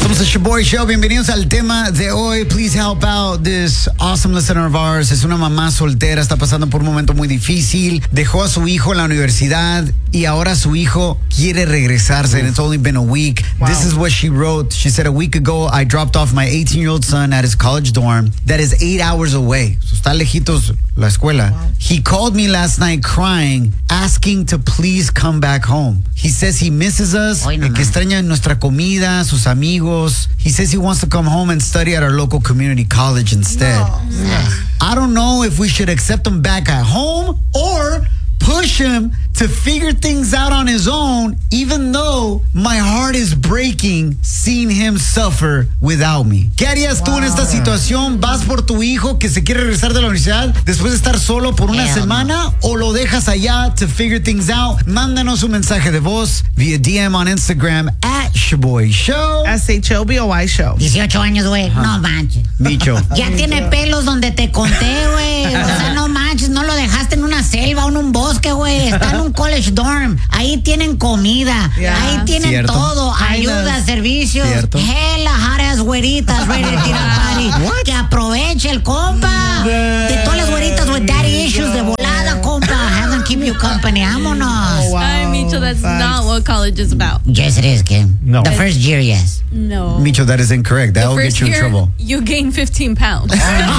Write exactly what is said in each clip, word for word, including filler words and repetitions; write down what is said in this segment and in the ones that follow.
Somos el Shaboy Show. Bienvenidos al tema de hoy. Please help out this awesome listener of ours. Es una mamá soltera, está pasando por un momento muy difícil. Dejó a su hijo en la universidad y ahora su hijo quiere regresarse. And it's only been a week. Wow. This is what she wrote. She said, a week ago, I dropped off my eighteen-year-old son at his college dorm that is eight hours away. So está lejitos la escuela. Wow. He called me last night crying, asking to please come back home. He says he misses us, Oy, no, que extraña nuestra comida, sus amigos. He says he wants to come home and study at our local community college instead. No. Yeah. I don't know if we should accept him back at home or push him to figure things out on his own, even though my heart is breaking seeing him suffer without me. ¿Qué harías wow. tú en esta situación? ¿Vas por tu hijo que se quiere regresar de la universidad después de estar solo por una Hell semana no. o lo dejas allá to figure things out? Mándanos un mensaje de voz via D M on Instagram at Shaboy Show. S H O B O Y Show. dieciocho años, güey. Uh-huh. No manches. Micho. Ya Micho. tiene pelos donde te conté, güey. O sea, no manches, no lo dejaste en una selva o en un bosque, güey. Está en un college dorm. Ahí tienen comida. Yeah. Ahí tienen Cierto. todo. Ayuda, servicios. Cierto. Hella hot ass güeritas ready to tirar party. What? Que aproveche el compa. De todas las güeritas with daddy issues de volada, compa. Have them keep you company. Vámonos. Oh, wow. Ay, Micho, that's Thanks. not what college is about. Yes, it is, Kim. No. The first year, yes. No. Micho, that is incorrect. That will get you in year, trouble. You gain fifteen pounds.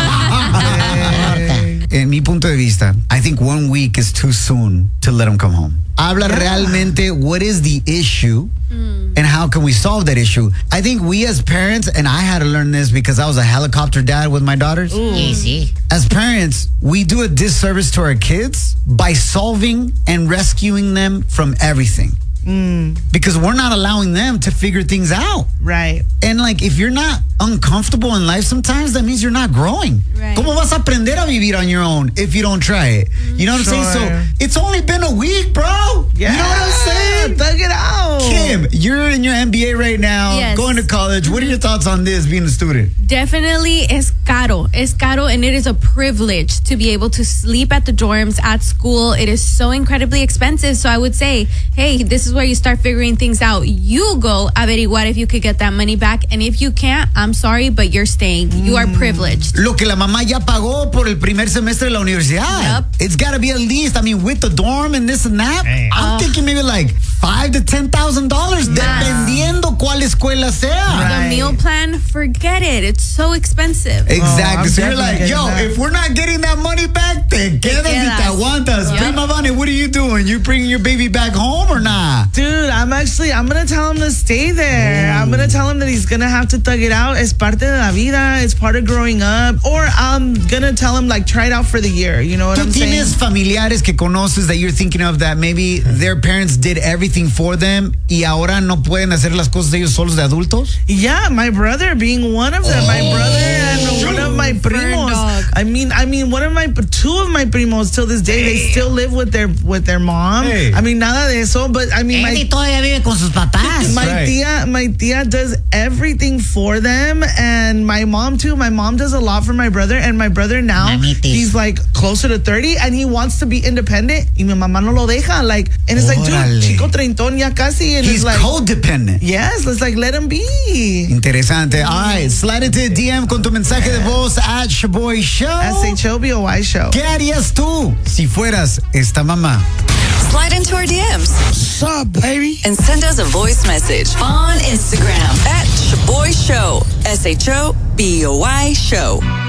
En mi punto de vista, I think one week is too soon to let him come home. Habla yeah. realmente what is the issue mm. and how can we solve that issue. I think we as parents, and I had to learn this because I was a helicopter dad with my daughters. Easy. As parents, we do a disservice to our kids by solving and rescuing them from everything. Mm. Because we're not allowing them to figure things out. Right. And like, if you're not uncomfortable in life sometimes, that means you're not growing. Right. ¿Cómo vas a aprender a vivir on your own if you don't try it? You know what sure. I'm saying? So it's only been a week, bro. Yeah. You know what I'm saying? Thug it out. Kim, you're in your M B A right now, yes. going to college. What are your thoughts on this, being a student? Definitely es caro. Es caro, and it is a privilege to be able to sleep at the dorms at school. It is so incredibly expensive. So I would say, hey, this is where you start figuring things out. You go averiguar if you could get that money back. And if you can't, I'm sorry, but you're staying. You are privileged. Lo que la mamá ya pagó por el primer semestre de la universidad. Yep. It's got to be at least, I mean, with the dorm and this and that, Damn. I'm uh, thinking maybe like five to ten thousand dollars, dependiendo cuál escuela sea. Right. The meal plan, forget it. It's so expensive. Exactly. Oh, so you're like, yo, that. if we're not getting that money back, te quedas y te aguantas. Yep. Prima Vani, what are you doing? You bringing your baby back home or not? Dude, I'm actually, I'm going to tell him to stay there. Mm. I'm going to tell him that he's going to have to thug it out. Es parte de la vida. It's part of growing up. Or I'm going to tell him, like, try it out for the year. You know what I'm saying? ¿Tú tienes familiares que conoces that you're thinking of that maybe their parents did everything for them y ahora no pueden hacer las cosas ellos solos de adultos? Yeah, my brother being one of them. Oh. My brother and one of my primos. I mean, I mean, one of my, two of my primos till this day, hey. they still live with their with their mom. Hey. I mean, nada de eso, but I mean, Eddie my, todavía vive con sus papás. My right. tia, my tia does everything for them, and my mom too. My mom does a lot for my brother, and my brother now, Mamitis. he's like closer to thirty, and he wants to be independent. Y mi mamá no lo deja, like, and it's Órale. like, dude, chico treintón ya casi, and he's it's like codependent. Yes, let's like let him be. Interesante. All right, slide into D M con tu mensaje de voz at Shaboy Show. S H O B O Y Show. ¿Qué harías tú si fueras esta mamá? Slide into our D Ms. What's up, baby? And send us a voice message on Instagram at Shaboy Show. S H O B O Y Show.